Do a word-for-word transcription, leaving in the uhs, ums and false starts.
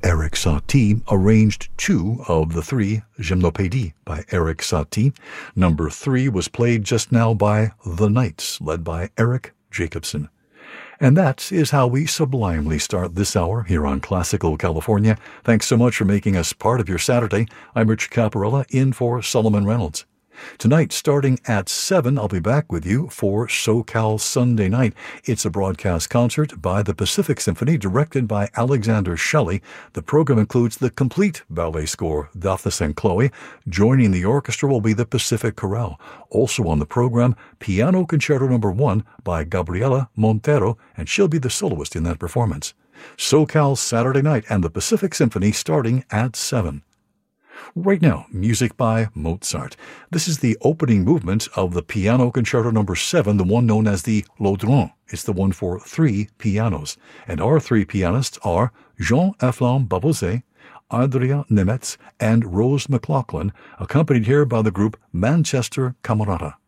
Erik Satie arranged two of the three Gymnopédies by Erik Satie. Number three was played just now by The Knights, led by Eric Jacobson. And that is how we sublimely start this hour here on Classical California. Thanks so much for making us part of your Saturday. I'm Rich Caparella, in for Solomon Reynolds. Tonight, starting at seven, I'll be back with you for SoCal Sunday Night. It's a broadcast concert by the Pacific Symphony, directed by Alexander Shelley. The program includes the complete ballet score, Daphnis and Chloe. Joining the orchestra will be the Pacific Chorale. Also on the program, Piano Concerto Number One by Gabriela Montero, and she'll be the soloist in that performance. SoCal Saturday Night and the Pacific Symphony starting at seven. Right now, music by Mozart. This is the opening movement of the Piano Concerto Number seven, the one known as the Laudron. It's the one for three pianos. And our three pianists are Jean-Efflam Babozet, Adria Nemetz, and Rose McLaughlin, accompanied here by the group Manchester Camerata.